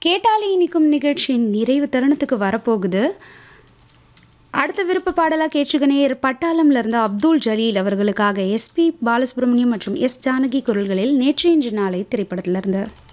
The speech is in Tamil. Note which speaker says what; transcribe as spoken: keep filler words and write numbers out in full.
Speaker 1: கேட்டாலே இனிக்கும் நிகழ்ச்சியின் நிறைவு தருணத்துக்கு வரப்போகுது. அடுத்த விருப்ப பாடலாக கேட்டுக்க நேயர் பட்டாளம்ல இருந்து அப்துல் ஜலீல் அவர்களுக்காக எஸ்பி பாலசுப்ரமணியம் மற்றும் எஸ் ஜானகி குரல்களில் நேற்று இன்று நாளை திரைப்படத்திலிருந்து